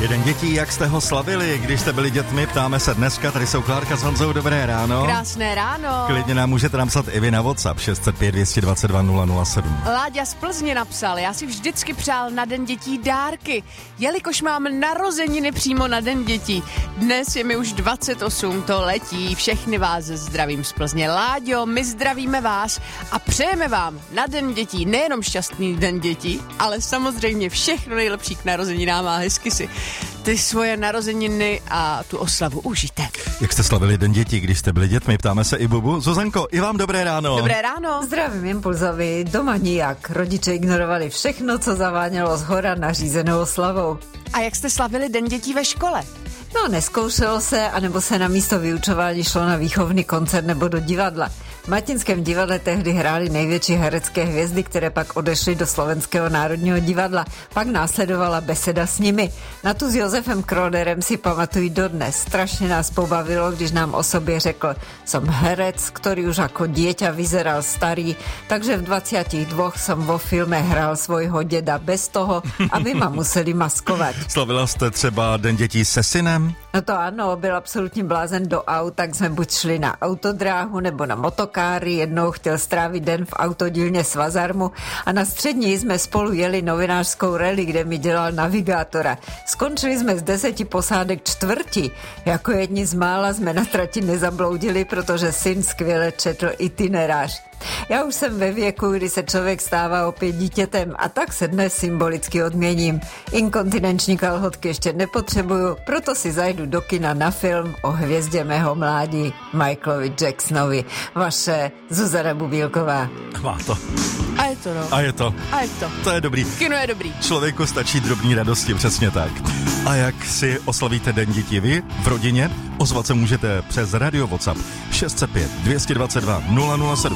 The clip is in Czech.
Den dětí, jak jste ho slavili, když jste byli dětmi, ptáme se dneska, tady jsou Klárka s Honzou, dobré ráno. Krásné ráno. Klidně nám můžete napsat i vy na WhatsApp 605 222 007. Láďa z Plzně napsal, já si vždycky přál na Den dětí dárky, jelikož mám narozeniny přímo na Den dětí. Dnes je mi už 28, to letí, všechny vás zdravím z Plzně. Láďo, my zdravíme vás a přejeme vám na Den dětí nejenom šťastný Den dětí, ale samozřejmě všechno nejlepší k narozeninám a hezky si ty svoje narozeniny a tu oslavu užijte. Jak jste slavili Den dětí, když jste byli dětmi, ptáme se i Bubu. Zuzanko, i vám dobré ráno. Dobré ráno. Zdravím Impulzovi, doma nijak. Rodiče ignorovali všechno, co zavánělo zhora nařízenou oslavou. A jak jste slavili Den dětí ve škole? No, neskoušelo se, anebo se na místo vyučování šlo na výchovný koncert nebo do divadla. V Matinském divadle tehdy hrály největší herecké hvězdy, které pak odešly do Slovenského národního divadla. Pak následovala beseda s nimi. Na tu s Josefem Kroderem si pamatují dodnes. Strašně nás pobavilo, když nám o sobě řekl: som herec, ktorý už ako dieťa vyzeral starý, takže v 22 som vo filme hrál svojho děda bez toho, aby ma museli maskovat. Slavila jste třeba Den dětí se synem? No to ano, byl absolutně blázen do aut, tak jsme buď šli na autodráhu nebo na motokáry, jednou chtěl strávit den v autodílně Svazarmu a na střední jsme spolu jeli novinářskou rally, kde mi dělal navigátora. Skončili jsme z 10 posádek čtvrtí. Jako jedni z mála jsme na trati nezabloudili, protože syn skvěle četl itinerář. Já už jsem ve věku, kdy se člověk stává opět dítětem a tak se dnes symbolicky odměním. Inkontinenční kalhotky ještě nepotřebuju, proto si zajdu do kina na film o hvězdě mého mládí Michaelovi Jacksonovi. Vaše Zuzana Bubílková. Má to. A je to, no. A je to. A je to. To je dobrý. Kino je dobrý. Člověku stačí drobný radosti, přesně tak. A jak si oslavíte Den dětí vy v rodině? Ozvat se můžete přes radio WhatsApp 605 222 007.